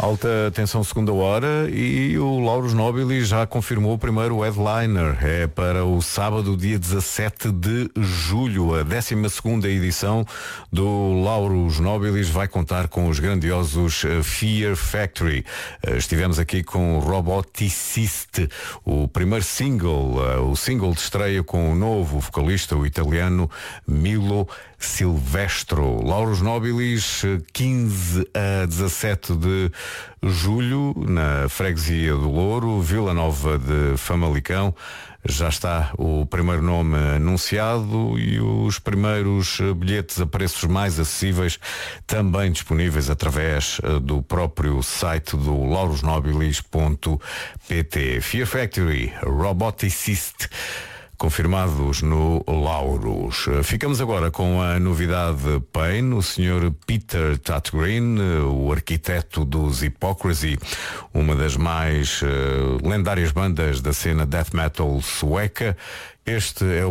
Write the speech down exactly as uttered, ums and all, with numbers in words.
Alta tensão segunda hora e o Lauros Nobili já confirmou o primeiro headliner. É para o sábado, dia dezassete de julho. A décima segunda edição do Lauros Nobilis vai contar com os grandiosos Fear Factory. Estivemos aqui com Roboticist, o primeiro single, o single de estreia com o novo vocalista, o italiano Milo Silvestro. Lauros Nobilis, quinze a dezassete de julho, na freguesia do Louro, Vila Nova de Famalicão. Já está o primeiro nome anunciado e os primeiros bilhetes a preços mais acessíveis também disponíveis através do próprio site do lauros nobilis ponto pt. Fear Factory, Roboticist, confirmados no Lauros. Ficamos agora com a novidade Pain, o senhor Peter Tägtgren, o arquiteto dos Hypocrisy, uma das mais uh, lendárias bandas da cena death metal sueca. Este é o